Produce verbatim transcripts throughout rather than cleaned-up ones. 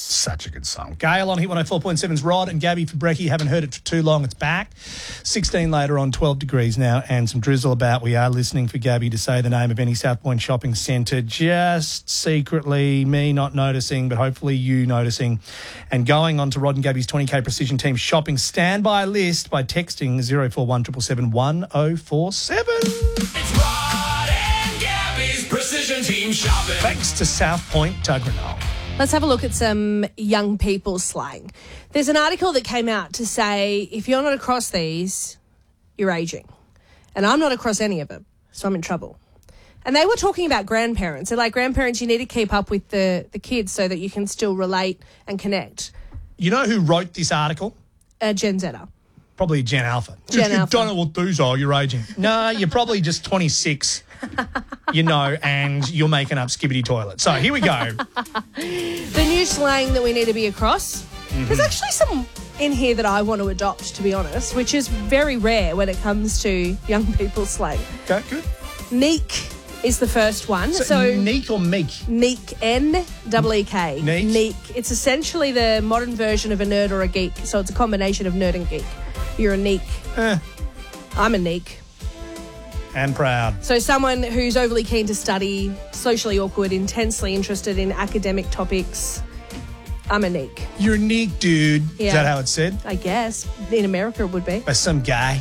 Such a good song. Gail on Hit one oh four point seven's Rod and Gabby for brekkie. Haven't heard it for too long. It's back. sixteen later on, twelve degrees now, and some drizzle about. We are listening for Gabby to say the name of any South Point shopping centre, just secretly, me not noticing, but hopefully you noticing, and going on to Rod and Gabby's twenty K Precision Team shopping standby list by texting zero four one seven seven one oh four seven. It's Rod and Gabby's Precision Team shopping. Thanks to South Point Tuggeranong. Let's have a look at some young people slang. There's an article that came out to say if you're not across these, you're aging. And I'm not across any of them, so I'm in trouble. And they were talking about grandparents. They're like, grandparents, you need to keep up with the, the kids so that you can still relate and connect. You know who wrote this article? Uh, Gen Zeta. Probably Gen Alpha. Gen you Alpha. don't know what these are, you're aging. No, you're probably just twenty-six, you know, and you're making up skibbity toilet. So here we go. The new slang that we need to be across. Mm-hmm. There's actually some in here that I want to adopt, to be honest, which is very rare when it comes to young people slang. Okay, good. Neek is the first one. So, so neek or meek? Neek, N E E K. Neek. Neek. It's essentially the modern version of a nerd or a geek. So it's a combination of nerd and geek. You're a neek. Eh. I'm a neek. And proud. So someone who's overly keen to study, socially awkward, intensely interested in academic topics. I'm a neek. You're a neek, dude. Yeah. Is that how it's said? I guess. In America, it would be. By some guy.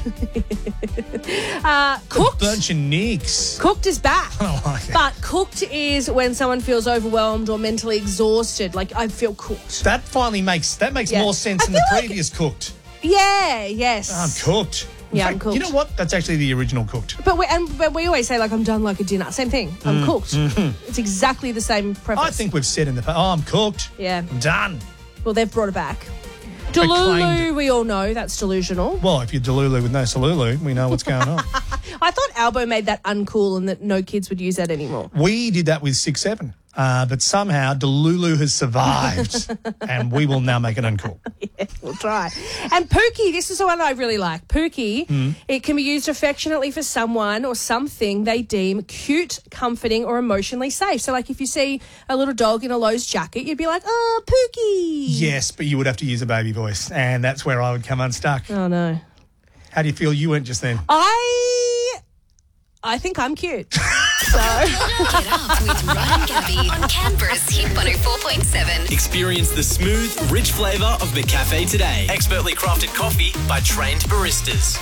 uh, cooked. A bunch of neeks. Cooked is back. I don't like it. But cooked is when someone feels overwhelmed or mentally exhausted. Like, I feel cooked. That finally makes, that makes Yeah. more sense I than the feel like- previous cooked. Yeah, yes. I'm cooked. In Yeah, fact, I'm cooked. You know what? That's actually the original cooked. But we, and, but we always say, like, I'm done like a dinner. Same thing. I'm cooked. Mm-hmm. It's exactly the same preface. I think we've said in the past, oh, I'm cooked. Yeah. I'm done. Well, they've brought it back. Acclaimed Delulu, it. we all know that's delusional. Well, if you're Delulu with no Salulu, we know what's going on. I thought Albo made that uncool and that no kids would use that anymore. We did that with six seven, uh, but somehow Delulu has survived, and we will now make it uncool. Yeah, we'll try. And Pookie, this is the one I really like. Pookie, Mm. it can be used affectionately for someone or something they deem cute, comforting, or emotionally safe. So, like, if you see a little dog in a Lowe's jacket, you'd be like, oh, Pookie. Yes, but you would have to use a baby voice, and that's where I would come unstuck. Oh, no. How do you feel you went just then? I... I think I'm cute. So... Get up with Rod and Gabby on Canberra's Hit one oh four point seven. Experience the smooth, rich flavour of McCafe today. Expertly crafted coffee by trained baristas.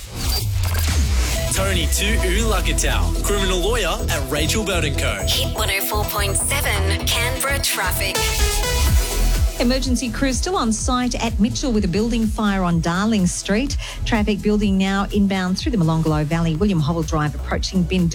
Tony Tu'u Lukatau, criminal lawyer at Rachel Bird and Co. Hit one oh four point seven, Canberra traffic. Emergency crew still on site at Mitchell with a building fire on Darling Street. Traffic building now inbound through the Molonglo Valley. William Hobble Drive approaching Bin